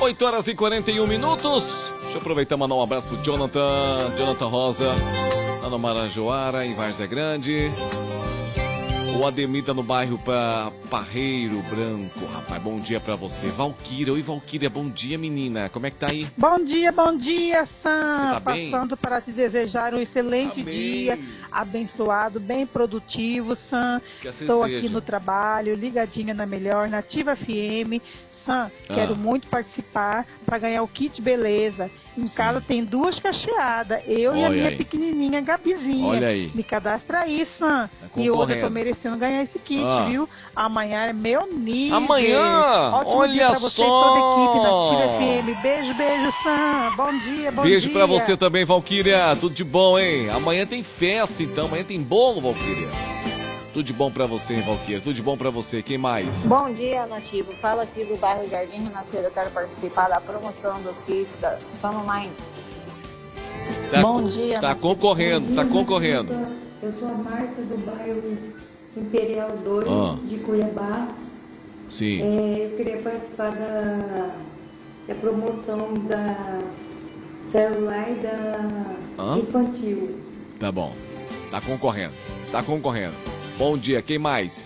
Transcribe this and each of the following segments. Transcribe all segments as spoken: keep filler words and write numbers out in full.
oito horas e quarenta e um minutos. Deixa eu aproveitar e mandar um abraço pro Jonathan, Jonathan Rosa, lá no Marajoara, em Várzea Grande. O Ademir tá no bairro pra Parreiro Branco, rapaz, bom dia pra você. Valquíria, oi Valquíria, bom dia menina, como é que tá aí? Bom dia, bom dia, Sam. Tá bem? Passando para te desejar um excelente Amém. dia, abençoado, bem produtivo, Sam. Que assim Estou seja. aqui no trabalho, ligadinha na melhor, Nativa F M. Sam, Ah. quero muito participar para ganhar o kit beleza. Em Sim. casa tem duas cacheadas, eu e a Olha minha aí. pequenininha Gabizinha. Olha aí. Me cadastra aí, Sam. Tá E hoje eu concorrendo. tô merecendo ganhar esse kit, Ah. viu? Amanhã é meu nível. Amanhã? Ótimo Olha dia pra você só. e toda a equipe Nativa F M. Beijo, beijo, Sam. Bom dia, bom Beijo dia. pra você também, Valquíria. Tudo de bom, hein? Amanhã tem festa, então. Amanhã tem bolo, Valquíria. Tudo de bom pra você, Valquíria. Tudo de bom pra você. Quem mais? Bom dia, Nativo. Fala aqui do bairro Jardim Renascer. Eu quero participar da promoção do kit da Sun Online. Tá, Bom dia, Tá Nativo. concorrendo, tá concorrendo. Eu sou a Márcia do bairro Imperial dois Ah. de Cuiabá. Sim. É, eu queria participar da, da promoção da celular e da Hã? infantil. Tá bom. Tá concorrendo. Tá concorrendo. Bom dia. Quem mais?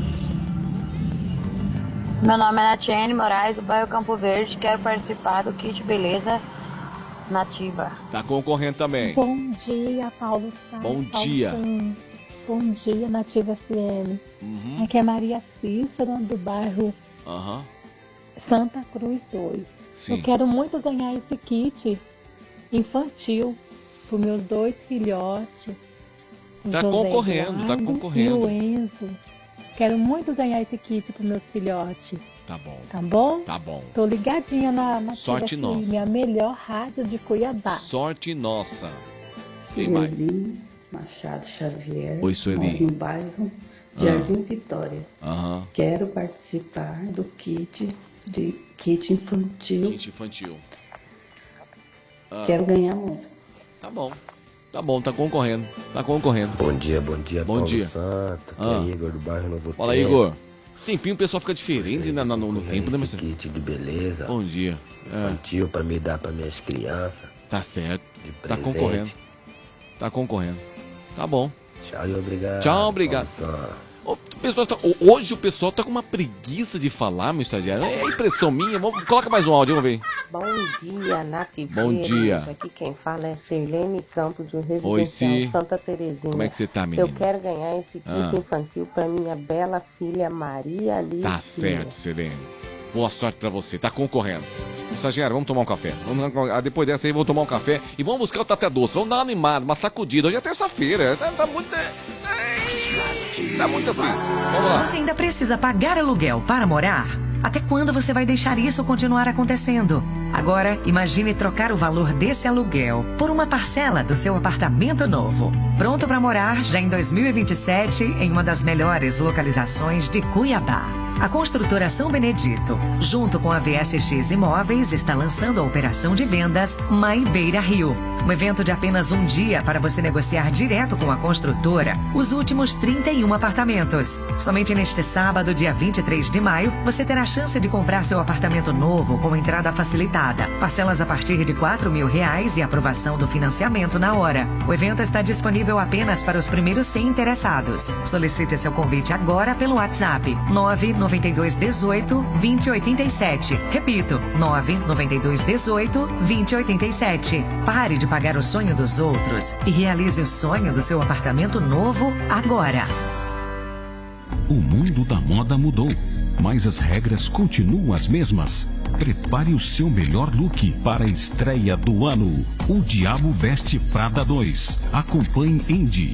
Meu nome é Natiane Moraes, do bairro Campo Verde. Quero participar do kit beleza Nativa. Tá concorrendo também. Bom dia, Paulo Sá. Bom Paulo dia. Sanz. Bom dia, Nativa F M. Uhum. Aqui é Maria Cícera, do bairro Aham. Santa Cruz dois. Sim. Eu quero muito ganhar esse kit infantil para os meus dois filhotes. o Tá José concorrendo, tá Eduardo concorrendo. E o Enzo. Quero muito ganhar esse kit para os meus filhotes. Tá bom. Tá bom? Tá bom. Tô ligadinha na Nativa Sorte F M, nossa. a melhor rádio de Cuiabá. Sorte nossa. Quem mais? Sueli Machado Xavier, Oi, Sueli. moro no bairro Jardim Vitória. Aham. Quero participar do kit de kit infantil. Kit infantil. Ah, Quero ganhar muito. Tá bom. Tá bom, tá concorrendo. Tá concorrendo. Bom dia, bom dia, Bom Paulo dia. Santo, aqui Ah. é Igor do bairro Novo Fala, Tempo. Igor. Esse tempinho o pessoal fica diferente né, no, no, no Esse tempo, né, meu senhor? kit de beleza Bom dia. É, infantil pra me dar pra minhas crianças tá certo. de Tá presente. concorrendo. Tá concorrendo. Tá bom. Tchau e obrigado. Tchau, obrigado. Paulo Santo. Ô, o pessoal tá- ho- hoje o pessoal tá com uma preguiça de falar, meu estagiário. É impressão minha. Vamos, coloca mais um áudio, vamos ver. Bom dia, Nativa. Bom dia. Aqui quem fala é Sirlene Campos, do Residencial Oi, Si. Santa Terezinha. Como é que você tá, menina? Eu quero ganhar esse kit Ah. infantil para minha bela filha Maria Alice. Tá certo, Selene. Boa sorte pra você. Tá concorrendo. Estagiário, vamos tomar um café. Vamos, ah, depois dessa aí, vou tomar um café e vamos buscar o Tata Doce. Vamos dar uma animada, uma sacudida. Hoje é terça-feira. Tá, tá muito... Tá muito assim. Vamos lá. Você ainda precisa pagar aluguel para morar? Até quando você vai deixar isso continuar acontecendo? Agora, imagine trocar o valor desse aluguel por uma parcela do seu apartamento novo. Pronto para morar já em dois mil e vinte e sete em uma das melhores localizações de Cuiabá. A construtora São Benedito, junto com a V S X Imóveis, está lançando a operação de vendas Mãe Beira Rio. Um evento de apenas um dia para você negociar direto com a construtora os últimos trinta e um apartamentos. Somente neste sábado, dia vinte e três de maio, você terá a chance de comprar seu apartamento novo com entrada facilitada, parcelas a partir de quatro mil reais e aprovação do financiamento na hora. O evento está disponível apenas para os primeiros cem interessados. Solicite seu convite agora pelo WhatsApp nove nove dois um oito, dois zero oito sete. Repito, nove nove dois um oito, dois zero oito sete. Pare de pagar o sonho dos outros e realize o sonho do seu apartamento novo agora. O mundo da moda mudou, mas as regras continuam as mesmas. Prepare o seu melhor look para a estreia do ano. O Diabo Veste Prada dois. Acompanhe Andy